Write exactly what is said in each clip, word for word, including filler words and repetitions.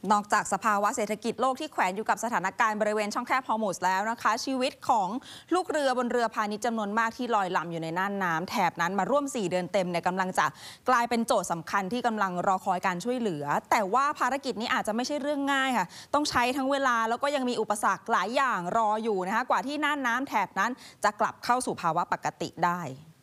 นอกจากสภาวะเศรษฐกิจโลกที่แขวนอยู่กับสถานการณ์บริเวณช่องแคบฮอร์มุซแล้วนะคะชีวิตของลูกเรือบนเรือพาณิชย์จำนวนมากที่ลอยลำอยู่ในน่านน้ำแถบนั้นมาร่วมสี่เดือนเต็มเนี่ยกำลังจะกลายเป็นโจทย์สำคัญที่กำลังรอคอยการช่วยเหลือแต่ว่าภารกิจนี้อาจจะไม่ใช่เรื่องง่ายค่ะต้องใช้ทั้งเวลาแล้วก็ยังมีอุปสรรคหลายอย่างรออยู่นะคะกว่าที่น่านน้ำแถบนั้นจะกลับเข้าสู่ภาวะปกติได้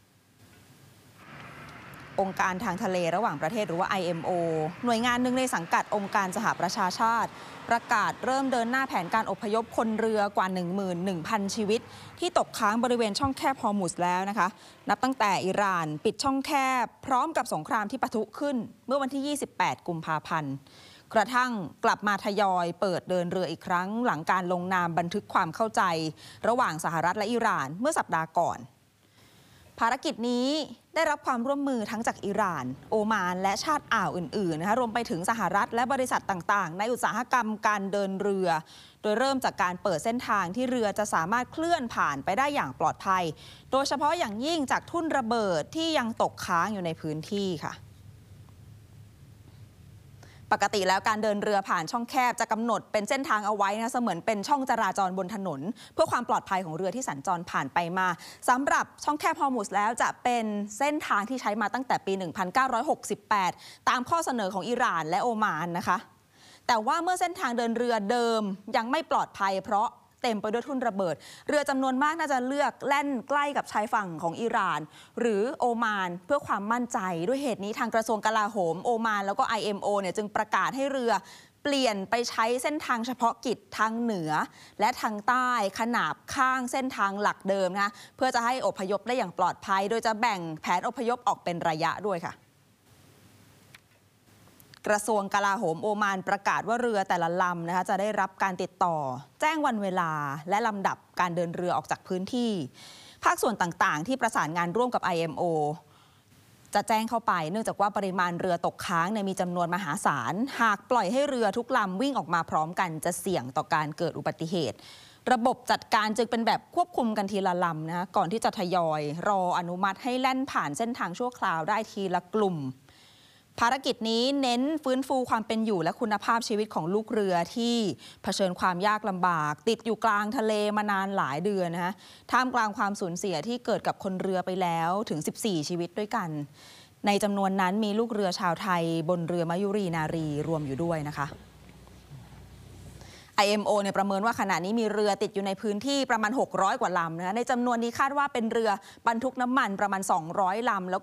องค์การทางทะเลระหว่างประเทศหรือว่า ไอ เอ็ม โอ หน่วยงานหนึ่งในสังกัดองค์การสหประชาชาติประกาศเริ่มเดินหน้าแผนการอพยพคนเรือกว่า หนึ่งหมื่นหนึ่งพัน ชีวิตที่ตกค้างบริเวณช่องแคบฮอร์มุซแล้วนะคะนับตั้งแต่อิหร่านปิดช่องแคบพร้อมกับสงครามที่ปะทุขึ้นเมื่อวันที่ ยี่สิบแปด กุมภาพันธ์กระทั่งกลับมาทยอยเปิดเดินเรืออีกครั้งหลังการลงนามบันทึกความเข้าใจระหว่างสหรัฐและอิหร่านเมื่อสัปดาห์ก่อนภารกิจนี้ได้รับความร่วมมือทั้งจากอิหร่านโอมานและชาติอ่าวอื่นๆนะคะรวมไปถึงสหรัฐและบริษัทต่างๆในอุตสาหกรรมการเดินเรือโดยเริ่มจากการเปิดเส้นทางที่เรือจะสามารถเคลื่อนผ่านไปได้อย่างปลอดภัยโดยเฉพาะอย่างยิ่งจากทุ่นระเบิดที่ยังตกค้างอยู่ในพื้นที่ค่ะปกติแล้วการเดินเรือผ่านช่องแคบจะกำหนดเป็นเส้นทางเอาไว้นะเสมือนเป็นช่องจราจรบนถนนเพื่อความปลอดภัยของเรือที่สัญจรผ่านไปมาสำหรับช่องแคบฮอร์มุซแล้วจะเป็นเส้นทางที่ใช้มาตั้งแต่ปี หนึ่งพันเก้าร้อยหกสิบแปด ตามข้อเสนอของอิหร่านและโอมานนะคะแต่ว่าเมื่อเส้นทางเดินเรือเดิมยังไม่ปลอดภัยเพราะเต็มไปด้วยทุ่นระเบิดเรือจำนวนมากน่าจะเลือกแล่นใกล้กับชายฝั่งของอิหร่านหรือโอมานเพื่อความมั่นใจด้วยเหตุนี้ทางกระทรวงกลาโหมโอมานแล้วก็ ไอ เอ็ม โอ เนี่ยจึงประกาศให้เรือเปลี่ยนไปใช้เส้นทางเฉพาะกิจทางเหนือและทางใต้ขนาบข้างเส้นทางหลักเดิมนะเพื่อจะให้อพยพได้อย่างปลอดภัยโดยจะแบ่งแผนอพยพออกเป็นระยะด้วยค่ะกระทรวงกลาโหมโอมานประกาศว่าเรือแต่ละลำนะคะจะได้รับการติดต่อแจ้งวันเวลาและลำดับการเดินเรือออกจากพื้นที่ภาคส่วนต่างๆที่ประสานงานร่วมกับ ไอ เอ็ม โอ จะแจ้งเข้าไปเนื่องจากว่าปริมาณเรือตกค้างเนี่ยมีจำนวนมหาศาลหากปล่อยให้เรือทุกลำวิ่งออกมาพร้อมกันจะเสี่ยงต่อการเกิดอุบัติเหตุระบบจัดการจึงเป็นแบบควบคุมกันทีละลำนะคะก่อนที่จะทยอยรออนุมัติให้แล่นผ่านเส้นทางชั่วคราวได้ทีละกลุ่มภารกิจนี้เน้นฟื้นฟูความเป็นอยู่และคุณภาพชีวิตของลูกเรือที่เผชิญความยากลำบากติดอยู่กลางทะเลมานานหลายเดือนนะคะท่ามกลางความสูญเสียที่เกิดกับคนเรือไปแล้วถึงสิบสี่ชีวิตด้วยกันในจำนวนนั้นมีลูกเรือชาวไทยบนเรือมยุรีนารีรวมอยู่ด้วยนะคะ ไอ เอ็ม โอ เนี่ยประเมินว่าขณะนี้มีเรือติดอยู่ในพื้นที่ประมาณหกร้อยกว่าลำนะคะในจำนวนนี้คาดว่าเป็นเรือบรรทุกน้ำมันประมาณสองร้อยลำแล้ว